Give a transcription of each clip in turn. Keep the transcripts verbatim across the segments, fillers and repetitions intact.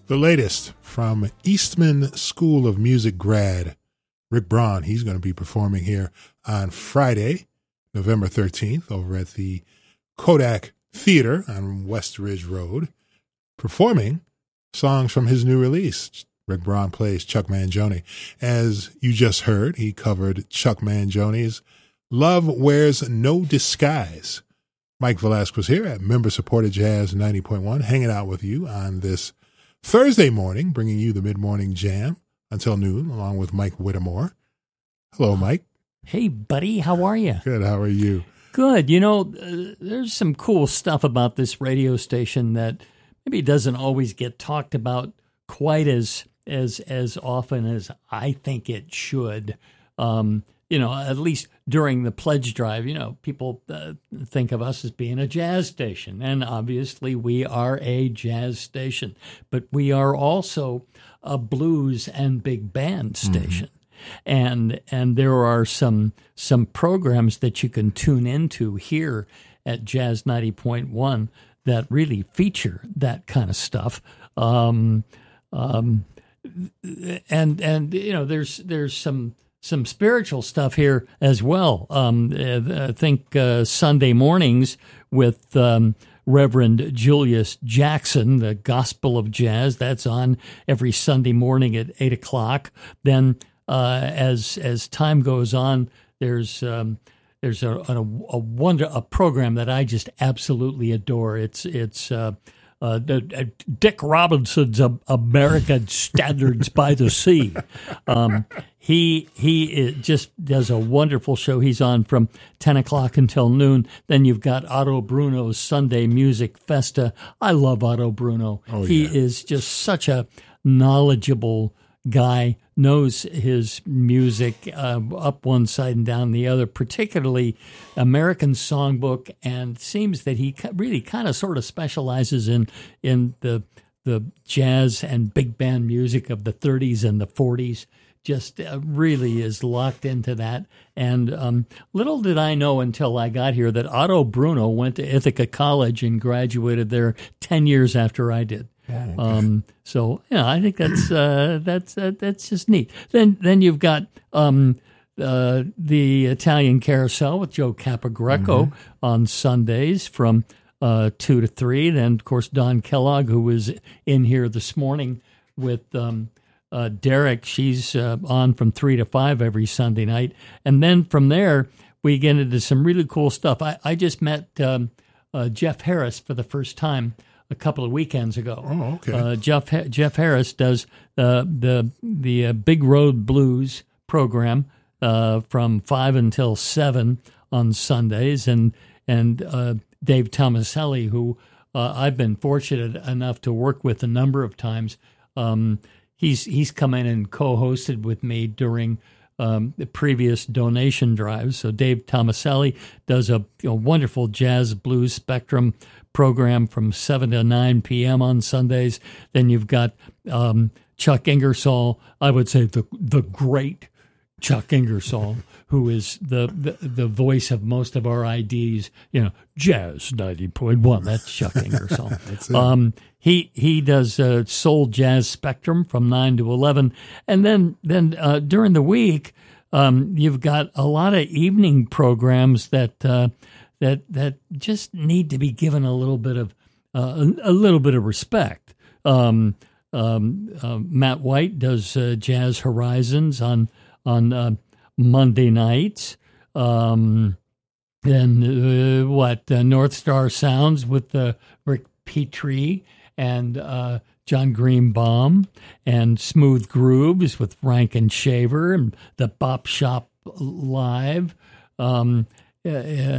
The latest from Eastman School of Music grad Rick Braun. He's going to be performing here on Friday, November thirteenth, over at the Kodak Theater on West Ridge Road, performing songs from his new release. Rick Braun plays Chuck Mangione. As you just heard, he covered Chuck Mangione's Love Wears No Disguise. Mike Velasquez here at member-supported Jazz ninety point one, hanging out with you on this Thursday morning, bringing you the mid-morning jam until noon, along with Mike Whittemore. Hello, Mike. Hey, buddy. How are you? Good. How are you? Good. You know, uh, there's some cool stuff about this radio station that maybe doesn't always get talked about quite as as as often as I think it should. Um, you know, at least during the pledge drive, you know, people uh, think of us as being a jazz station. And obviously we are a jazz station, but we are also a blues and big band station. Mm-hmm. And and there are some some programs that you can tune into here at Jazz ninety point one that really feature that kind of stuff. Um, um, and and you know, there's there's some some spiritual stuff here as well. Um, I think uh, Sunday mornings with um, Reverend Julius Jackson, the Gospel of Jazz, that's on every Sunday morning at eight o'clock. Then uh, as as time goes on, there's um, there's a, a a wonder a program that I just absolutely adore. It's it's uh, uh, uh, Dick Robinson's uh, American Standards by the Sea. Um, He he just does a wonderful show. He's on from ten o'clock until noon. Then you've got Otto Bruno's Sunday Music Festa. I love Otto Bruno. Oh, he yeah. is just such a knowledgeable guy, knows his music uh, up one side and down the other, particularly American Songbook, and seems that he really kind of sort of specializes in in the the jazz and big band music of the thirties and the forties. Just uh, really is locked into that. And um, little did I know until I got here that Otto Bruno went to Ithaca College and graduated there ten years after I did. Oh, okay. Um, so yeah, I think that's uh, that's uh, that's just neat. Then then you've got um, uh, the Italian Carousel with Joe Capogreco mm-hmm. on Sundays from uh, two to three. Then of course Don Kellogg, who was in here this morning with. Um, Uh, Derek, she's uh, on from three to five every Sunday night. And then from there, we get into some really cool stuff. I, I just met um, uh, Jeff Harris for the first time a couple of weekends ago. Oh, okay. Uh, Jeff Jeff Harris does uh, the the uh, Big Road Blues program uh, from five until seven on Sundays. And, and uh, Dave Tomaselli, who uh, I've been fortunate enough to work with a number of times, um He's he's come in and co-hosted with me during um, the previous donation drives. So Dave Tomaselli does a, a wonderful jazz blues spectrum program from seven to nine p.m. on Sundays. Then you've got um, Chuck Ingersoll, I would say the the great Chuck Ingersoll, who is the, the, the voice of most of our I Ds, you know, Jazz ninety point one. That's Chuck Ingersoll. That's it. Um, he he does uh, Soul Jazz Spectrum from nine to eleven. And then, then uh, during the week, um, you've got a lot of evening programs that uh, that that just need to be given a little bit of uh, a, a little bit of respect. Um, um, uh, Matt White does uh, Jazz Horizons on on uh, Monday nights. Um, and uh, what uh, North Star Sounds with uh, Rick Petrie and uh, John Greenbaum, and Smooth Grooves with Rankin Shaver and the Bop Shop Live. Um, uh,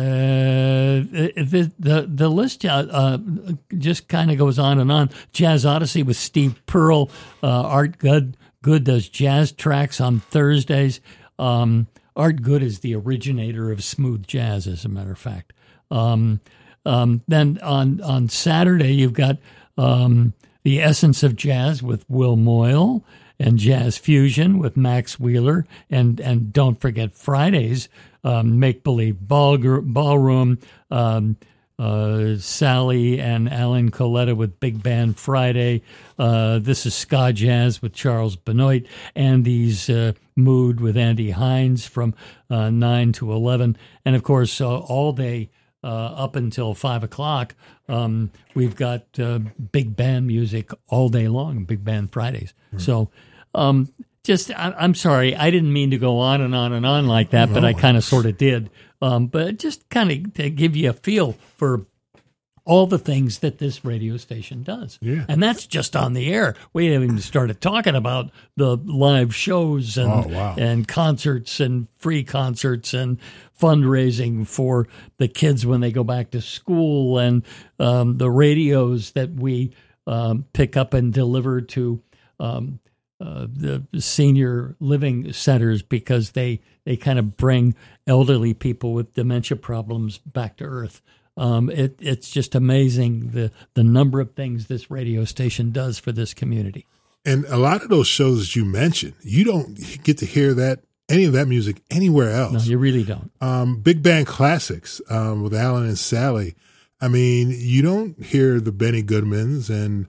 the, the the list uh, uh, just kind of goes on and on. Jazz Odyssey with Steve Pearl. Uh, Art Good Good does jazz tracks on Thursdays. Um, Art Good is the originator of smooth jazz, as a matter of fact. Um, um, then on on Saturday you've got um, the Essence of Jazz with Will Moyle, and Jazz Fusion with Max Wheeler, and and don't forget Fridays, um, Make Believe Ball Ballroom, um, uh, Sally and Alan Coletta with Big Band Friday. Uh, this is Ska Jazz with Charles Benoit. Andy's uh, Mood with Andy Hines from uh, nine to eleven. And, of course, uh, all day uh, up until five o'clock, um, we've got uh, big band music all day long, Big Band Fridays. Mm-hmm. So um, just, I, I'm sorry, I didn't mean to go on and on and on like that, but no, I kind of sort of did. Um, but just kind of to give you a feel for all the things that this radio station does. Yeah. And that's just on the air. We haven't even started talking about the live shows and oh, wow. and concerts and free concerts and fundraising for the kids when they go back to school, and um, the radios that we um, pick up and deliver to um, uh, the senior living centers, because they, they kind of bring elderly people with dementia problems back to earth. Um, it, it's just amazing the, the number of things this radio station does for this community. And a lot of those shows that you mentioned, you don't get to hear that any of that music anywhere else. No, you really don't. Um, Big Band Classics um, with Alan and Sally. I mean, you don't hear the Benny Goodmans and,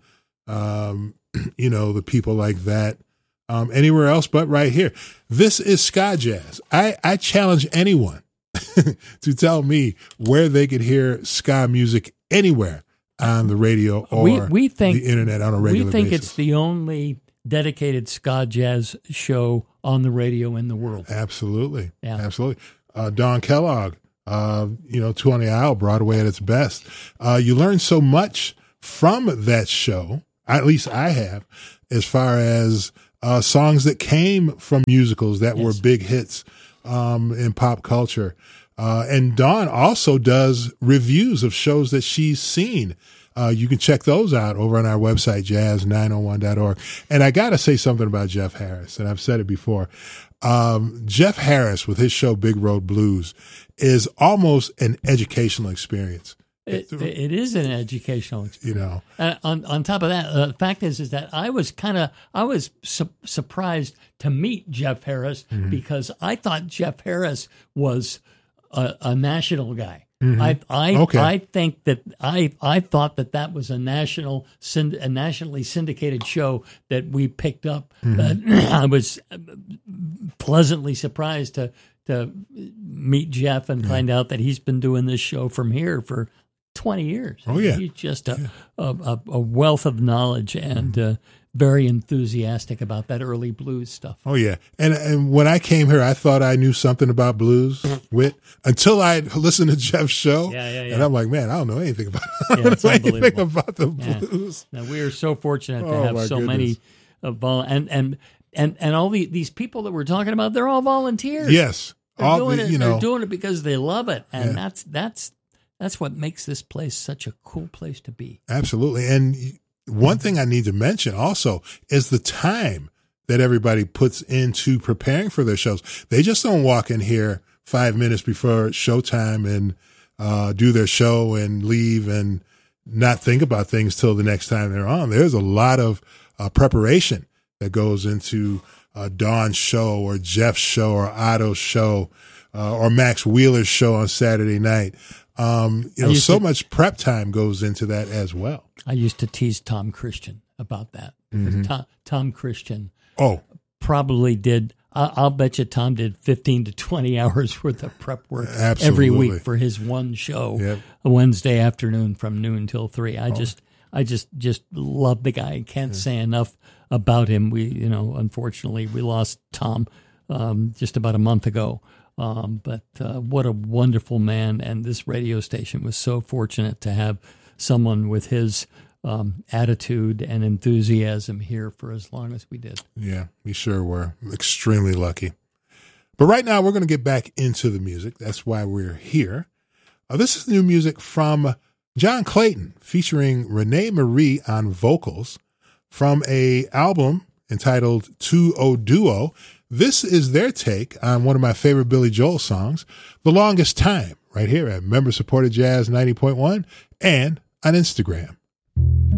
um, you know, the people like that um, anywhere else but right here. This is Ska Jazz. I, I challenge anyone to tell me where they could hear ska music anywhere on the radio or we, we think, the internet on a regular basis. We think basis. It's the only dedicated ska jazz show on the radio in the world. Absolutely. Yeah. Absolutely. Uh, Don Kellogg, uh, you know, Two on the Aisle, Broadway at its best. Uh, you learn so much from that show, at least I have, as far as uh, songs that came from musicals that yes. were big hits um, in pop culture. Uh, and Dawn also does reviews of shows that she's seen. Uh, you can check those out over on our website, jazz nine oh one dot org. And I got to say something about Jeff Harris, and I've said it before. Um, Jeff Harris, with his show Big Road Blues, is almost an educational experience. It, it is an educational experience. You know, and on on top of that, uh, the fact is, is that I was kind of I was su- surprised to meet Jeff Harris mm-hmm. because I thought Jeff Harris was a, a national guy. Mm-hmm. I I okay. I think that I I thought that that was a national a nationally syndicated show that we picked up. Mm-hmm. Uh, I was pleasantly surprised to to meet Jeff and yeah. find out that he's been doing this show from here for twenty years. Oh yeah, he's just a yeah. a, a wealth of knowledge and mm-hmm. uh, very enthusiastic about that early blues stuff. Oh yeah, and and when I came here, I thought I knew something about blues wit until I listened to Jeff's show. Yeah, yeah, yeah. And I'm like, man, I don't know anything about I yeah, don't know anything about the blues. Yeah. Now, we are so fortunate to oh, have so goodness. many uh, vol- and and and and all the, these people that we're talking about. They're all volunteers. Yes, they're all doing the, it. You know, they're doing it because they love it, and yeah. that's that's that's what makes this place such a cool place to be. Absolutely, and one thing I need to mention also is the time that everybody puts into preparing for their shows. They just don't walk in here five minutes before showtime and uh, do their show and leave and not think about things till the next time they're on. There's a lot of uh, preparation that goes into uh, Dawn's show or Jeff's show or Otto's show uh, or Max Wheeler's show on Saturday night. Um, you know, so to, much prep time goes into that as well. I used to tease Tom Christian about that. Mm-hmm. Tom, Tom Christian oh. probably did, I, I'll bet you Tom did fifteen to twenty hours worth of prep work Absolutely. every week for his one show, yep. a Wednesday afternoon from noon till three. I oh. just, I just, just love the guy. I can't yeah. say enough about him. We, you know, unfortunately we lost Tom um, just about a month ago. Um, but uh, what a wonderful man. And this radio station was so fortunate to have someone with his um, attitude and enthusiasm here for as long as we did. Yeah, we sure were extremely lucky. But right now we're going to get back into the music. That's why we're here. Uh, this is new music from John Clayton featuring Renee Marie on vocals from a album entitled two oh Duo. This is their take on one of my favorite Billy Joel songs, The Longest Time, right here at Member Supported Jazz ninety point one and on Instagram.